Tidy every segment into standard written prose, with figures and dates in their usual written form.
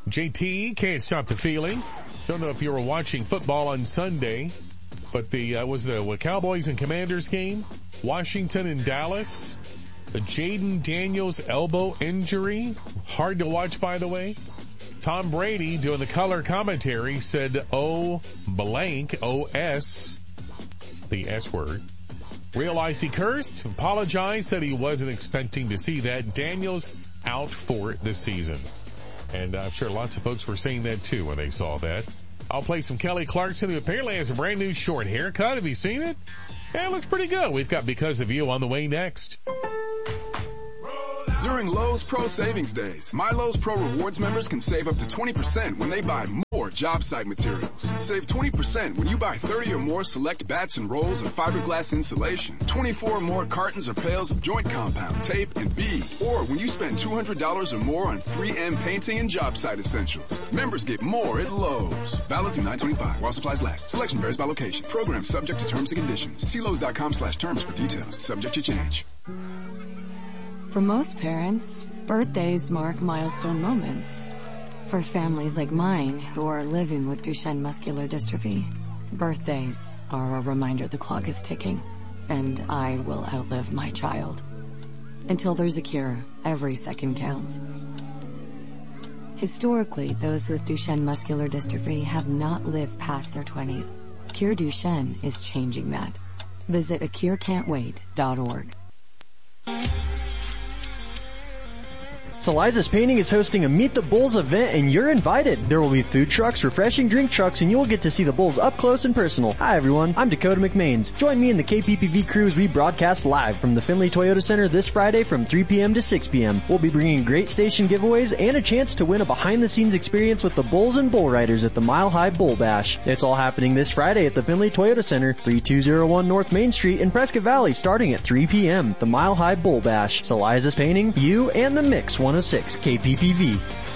JT, can't stop the feeling. Don't know if you were watching football on Sunday, but was the Cowboys and Commanders game? Washington and Dallas. The Jaden Daniels elbow injury. Hard to watch, by the way. Tom Brady, doing the color commentary, said, oh, blank, O-S, the S word. Realized he cursed, apologized, said he wasn't expecting to see that. Daniels out for the season. And I'm sure lots of folks were saying that too when they saw that. I'll play some Kelly Clarkson, who apparently has a brand new short haircut. Have you seen it? Yeah, it looks pretty good. We've got Because of You on the way next. During Lowe's Pro Savings Days, My Lowe's Pro Rewards members can save up to 20% when they buy more job site materials. Save 20% when you buy 30 or more select bats and rolls of fiberglass insulation, 24 or more cartons or pails of joint compound, tape, and bead, or when you spend $200 or more on 3M painting and job site essentials. Members get more at Lowe's. Valid through 9/25 while supplies last. Selection varies by location. Program subject to terms and conditions. See Lowe's.com/terms for details. Subject to change. For most parents, birthdays mark milestone moments. For families like mine who are living with Duchenne muscular dystrophy, birthdays are a reminder the clock is ticking, and I will outlive my child. Until there's a cure, every second counts. Historically, those with Duchenne muscular dystrophy have not lived past their 20s. Cure Duchenne is changing that. Visit acurecan'twait.org. Saliza's Painting is hosting a Meet the Bulls event, and you're invited. There will be food trucks, refreshing drink trucks, and you will get to see the Bulls up close and personal. Hi everyone, I'm Dakota McMains. Join me and the KPPV crew as we broadcast live from the Findlay Toyota Center this Friday from 3 p.m. to 6 p.m. We'll be bringing great station giveaways and a chance to win a behind-the-scenes experience with the Bulls and Bull Riders at the Mile High Bull Bash. It's all happening this Friday at the Findlay Toyota Center, 3201 North Main Street in Prescott Valley, starting at 3 p.m. The Mile High Bull Bash. Saliza's Painting, you and the Mix 106 KPPV.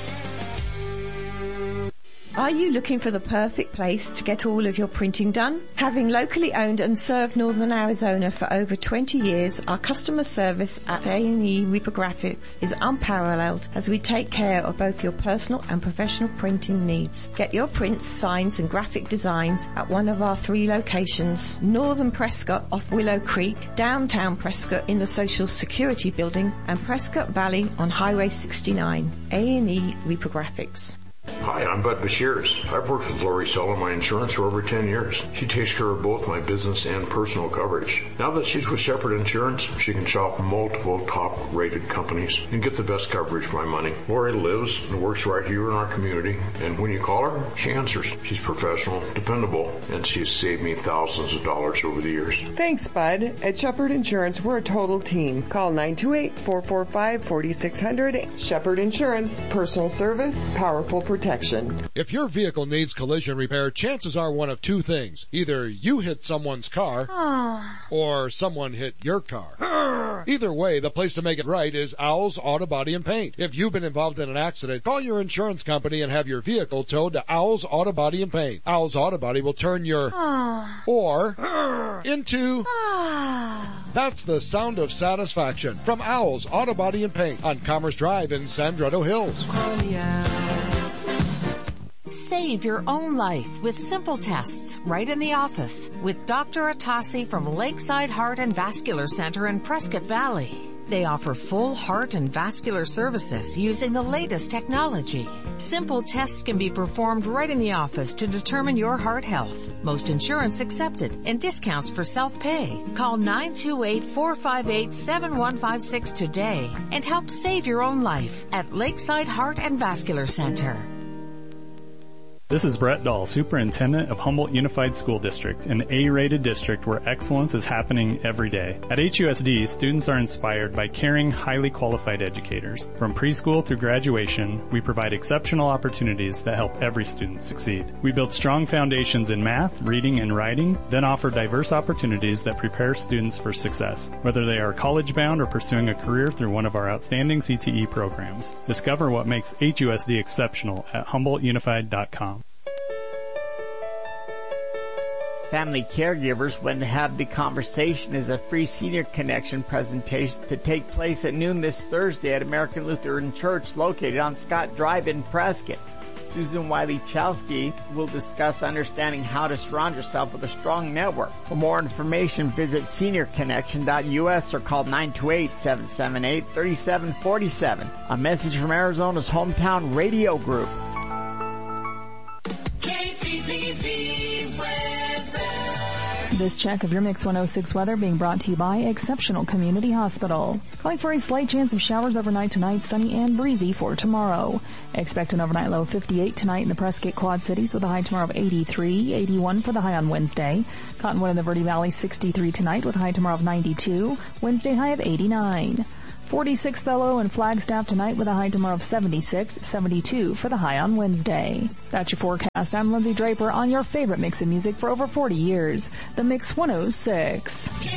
Are you looking for the perfect place to get all of your printing done? Having locally owned and served Northern Arizona for over 20 years, our customer service at A&E Reprographics is unparalleled as we take care of both your personal and professional printing needs. Get your prints, signs and graphic designs at one of our 3 locations: Northern Prescott off Willow Creek, downtown Prescott in the Social Security Building, and Prescott Valley on Highway 69. A&E Reprographics. Hi, I'm Bud Bashirs. I've worked with Lori Sell my insurance for over 10 years. She takes care of both my business and personal coverage. Now that she's with Shepherd Insurance, she can shop multiple top-rated companies and get the best coverage for my money. Lori lives and works right here in our community, and when you call her, she answers. She's professional, dependable, and she has saved me thousands of dollars over the years. Thanks, Bud. At Shepherd Insurance, we're a total team. Call 928-445-4600. Shepherd Insurance, personal service, powerful protection. If your vehicle needs collision repair, chances are one of two things. Either you hit someone's car, or someone hit your car. Either way, the place to make it right is Owl's Auto Body and Paint. If you've been involved in an accident, call your insurance company and have your vehicle towed to Owl's Auto Body and Paint. Owl's Auto Body will turn your or into that's the sound of satisfaction from Owl's Auto Body and Paint on Commerce Drive in San Bernardino Hills. Save your own life with simple tests right in the office with Dr. Atassi from Lakeside Heart and Vascular Center in Prescott Valley. They offer full heart and vascular services using the latest technology. Simple tests can be performed right in the office to determine your heart health. Most insurance accepted and discounts for self-pay. Call 928-458-7156 today and help save your own life at Lakeside Heart and Vascular Center. This is Brett Dahl, Superintendent of Humboldt Unified School District, an A-rated district where excellence is happening every day. At HUSD, students are inspired by caring, highly qualified educators. From preschool through graduation, we provide exceptional opportunities that help every student succeed. We build strong foundations in math, reading, and writing, then offer diverse opportunities that prepare students for success, whether they are college-bound or pursuing a career through one of our outstanding CTE programs. Discover what makes HUSD exceptional at HumboldtUnified.com. Family caregivers want to have the conversation is a free Senior Connection presentation to take place at noon this Thursday at American Lutheran Church located on Scott Drive in Prescott. Susan Wiley-Chowski will discuss understanding how to surround yourself with a strong network. For more information, visit seniorconnection.us or call 928-778-3747. A message from Arizona's hometown radio group. This check of your Mix 106 weather being brought to you by Exceptional Community Hospital. Calling for a slight chance of showers overnight tonight, sunny and breezy for tomorrow. Expect an overnight low of 58 tonight in the Prescott Quad Cities with a high tomorrow of 83, 81 for the high on Wednesday. Cottonwood in the Verde Valley 63 tonight with a high tomorrow of 92, Wednesday high of 89. 46 the low in Flagstaff tonight with a high tomorrow of 76, 72 for the high on Wednesday. That's your forecast. I'm Lindsay Draper on your favorite mix of music for over 40 years. The Mix 106.